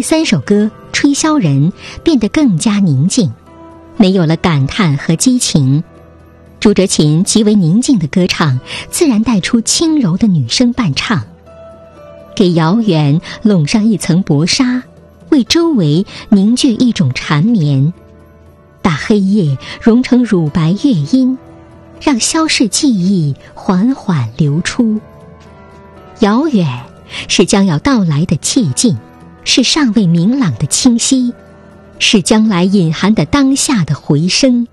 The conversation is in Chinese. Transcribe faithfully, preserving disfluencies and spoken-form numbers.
三首歌《吹箫人》变得更加宁静，没有了感叹和激情。朱哲琴极为宁静的歌唱，自然带出轻柔的女声伴唱，给遥远笼上一层薄纱，为周围凝聚一种缠绵。把黑夜融成乳白乐音，让消逝记忆缓缓流出。遥远是将要到来的寂静，是尚未明朗的清晰，是将来隐含的当下的回声。